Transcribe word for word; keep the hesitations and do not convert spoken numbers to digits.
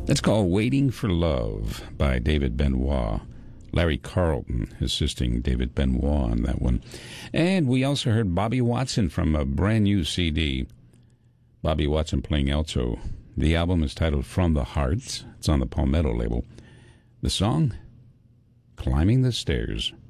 It's called Waiting for Love by David Benoit. Larry Carlton assisting David Benoit on that one. And we also heard Bobby Watson from a brand new C D. Bobby Watson playing alto. The album is titled From the Hearts. It's on the Palmetto label. The song, Climbing the Stairs.